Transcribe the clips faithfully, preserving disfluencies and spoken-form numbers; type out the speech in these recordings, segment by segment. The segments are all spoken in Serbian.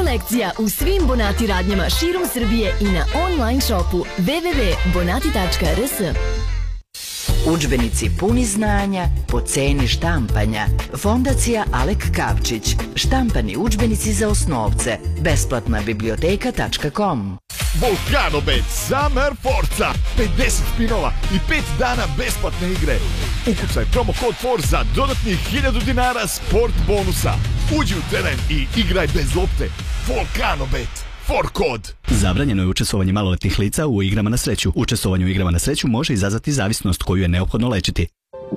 selekcija u svim Bonati radnjama širom Srbije i na online shopu w w w tačka bonati tačka r s. Udžbenici puni znanja po ceni štampanja. Fondacija Alek Kavčić. Štampani udžbenici za osnovce. Besplatna biblioteka tačka com. Volkanobet Summer Forza. pedeset spinova i pet dana besplatne igre. Ukucaj promo kod for za dodatnih hiljadu dinara sport bonusa. Uđi u teren i igraj bez lopte. Volkanobet. For kod. Zabranjeno je učestvovanje maloletnih lica u igrama na sreću. Učestvovanje u igrama na sreću može izazvati zavisnost koju je neophodno lečiti.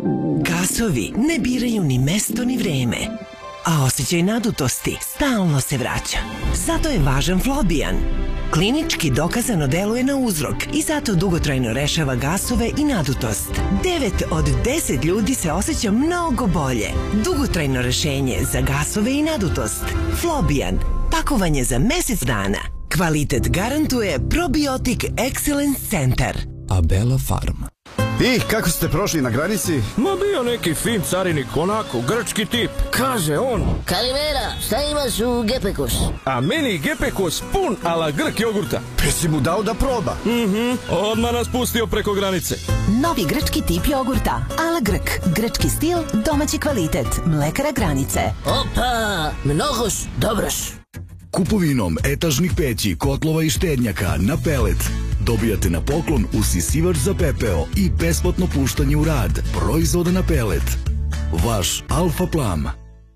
Gasovi ne biraju ni mesto ni vreme, a osjećaj nadutosti stalno se vraća. Zato je važan Flobijan. Klinički dokazano deluje na uzrok i zato dugotrajno rešava gasove i nadutost. devet od deset ljudi se osjeća mnogo bolje. Dugotrajno rešenje za gasove i nadutost. Flobijan. Pakovanje za mesec dana. Kvalitet garantuje Probiotic Excellence Centar. Abela Farm. I, kako ste prošli na granici? Ma bio neki fin carinik, onako, grčki tip. Kaže on: Kalimera, šta imaš u Gepekos? A meni Gepekos pun ala Grk jogurta. Pe si mu dao da proba? Mhm, odmah nas pustio preko granice. Novi grčki tip jogurta, ala Grk. Grčki stil, domaći kvalitet. Mlekara Granice. Opa, mnogoš, dobroš. Kupovinom etažnih peći, kotlova i štednjaka na pelet dobijate na poklon usisivač za pepeo i besplatno puštanje u rad proizvoda na pelet. Vaš Alfa Plam.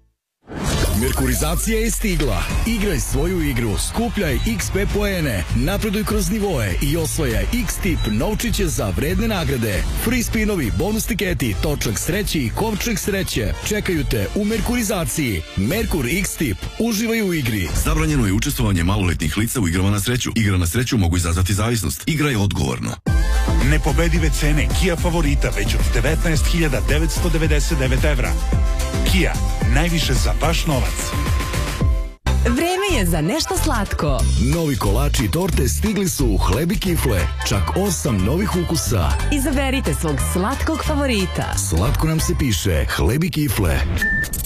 Merkurizacija je stigla. Igraj svoju igru, skupljaj iks pe poene, napreduj kroz nivoe i osvajaj X-tip novčiće za vredne nagrade. Free spinovi, bonus tiketi, točak sreće i kovčeg sreće čekaju te u Merkurizaciji. Merkur X-tip. Uživaj u igri. Zabranjeno je učestvovanje maloletnih lica u igrama na sreću. Igra na sreću mogu izazvati zavisnost. Igraj odgovorno. Nepobedive cene Kia Favorita već od devetnaest hiljada devetsto devedeset devet evra. Kia, najviše za vaš novac. Vreme je za nešto slatko. Novi kolači i torte stigli su u Hleb i kifle. Čak osam novih ukusa. Izaberite svog slatkog favorita. Slatko nam se piše Hleb i kifle.